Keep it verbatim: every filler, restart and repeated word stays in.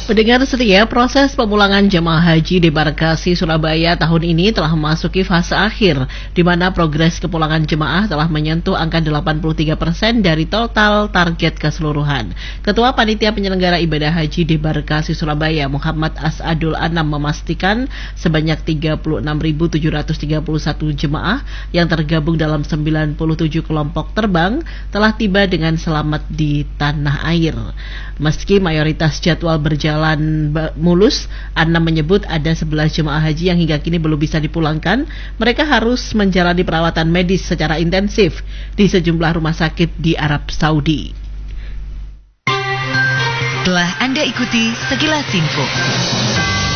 Pendengar setia, proses pemulangan jemaah haji debarkasi Surabaya tahun ini telah memasuki fase akhir, di mana progres kepulangan jemaah telah menyentuh angka delapan puluh tiga persen dari total target keseluruhan. Ketua Panitia Penyelenggara Ibadah Haji debarkasi Surabaya, Muhammad Asadul Anam, memastikan sebanyak tiga puluh enam ribu tujuh ratus tiga puluh satu jemaah yang tergabung dalam sembilan puluh tujuh kelompok terbang telah tiba dengan selamat di tanah air. Meski mayoritas jadwal berjalan mulus, Anam menyebut ada sebelas jemaah haji yang hingga kini belum bisa dipulangkan. Mereka harus menjalani perawatan medis secara intensif di sejumlah rumah sakit di Arab Saudi. Telah Anda ikuti sekilas info.